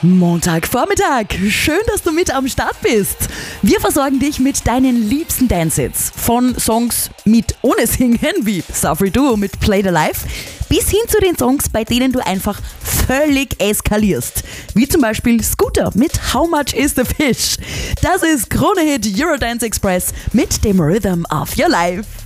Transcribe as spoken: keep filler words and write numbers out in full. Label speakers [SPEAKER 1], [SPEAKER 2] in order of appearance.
[SPEAKER 1] Montagvormittag, schön, dass du mit am Start bist. Wir versorgen dich mit deinen liebsten Dance-Hits. Von Songs mit ohne Singen wie Safri Duo mit Play the Life bis hin zu den Songs, bei denen du einfach völlig eskalierst. Wie zum Beispiel Scooter mit How Much Is the Fish. Das ist Krone Hit Eurodance Express mit dem Rhythm of Your Life.